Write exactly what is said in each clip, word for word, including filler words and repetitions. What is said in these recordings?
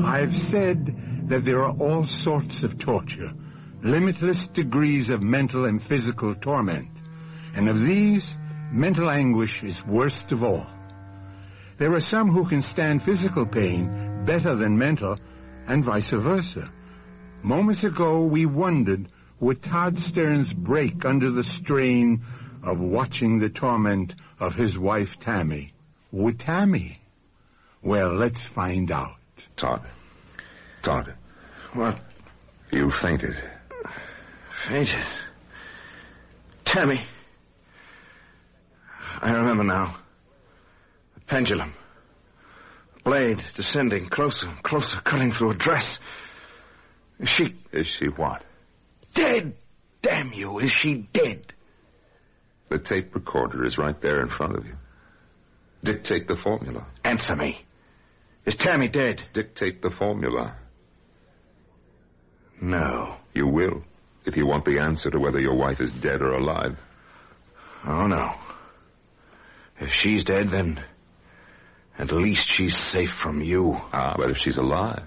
I've said that there are all sorts of torture, limitless degrees of mental and physical torment. And of these, mental anguish is worst of all. There are some who can stand physical pain better than mental, and vice versa. Moments ago, we wondered, would Todd Stearns break under the strain of watching the torment of his wife, Tammy? Would Tammy? Well, let's find out. Todd. Todd. What? You fainted. Fainted? Tammy. I remember now. The pendulum. Blade descending closer and closer, cutting through a dress. Is she... Is she what? Dead! Damn you, is she dead? The tape recorder is right there in front of you. Dictate the formula. Answer me. Is Tammy dead? Dictate the formula. No. You will, if you want the answer to whether your wife is dead or alive. Oh, no. If she's dead, then at least she's safe from you. Ah, but if she's alive...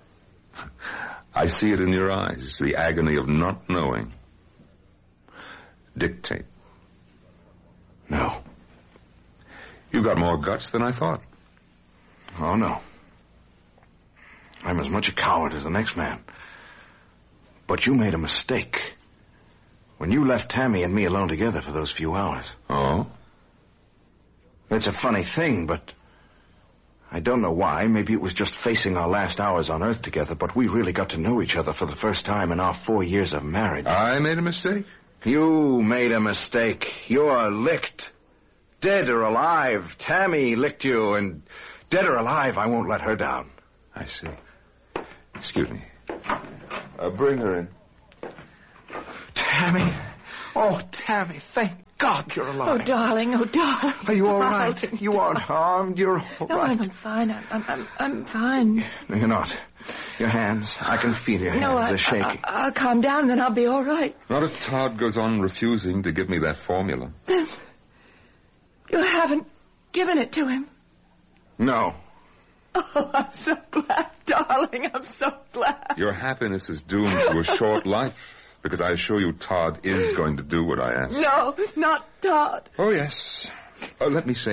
I see it in your eyes, the agony of not knowing. Dictate. No. You got more guts than I thought. Oh, no. I'm as much a coward as the next man. But you made a mistake when you left Tammy and me alone together for those few hours. Oh? It's a funny thing, but I don't know why. Maybe it was just facing our last hours on Earth together, but we really got to know each other for the first time in our four years of marriage. I made a mistake? You made a mistake. You're licked. Dead or alive. Tammy licked you, and dead or alive, I won't let her down. I see. Excuse me. Uh, bring her in. Tammy. Oh, Tammy, thank God you're alive. Oh, darling, oh, darling. Are you all right? Darling, You aren't harmed. You're all No, right. I'm fine. I'm, I'm, I'm, I'm fine. No, you're not. Your hands, I can feel your hands. No, I, They're shaking. I, I'll calm down, then I'll be all right. Not if Todd goes on refusing to give me that formula. You haven't given it to him. No. Oh, I'm so glad, darling. I'm so glad. Your happiness is doomed to a short life, because I assure you Todd is going to do what I ask. No, not Todd. Oh, yes. Uh, let me say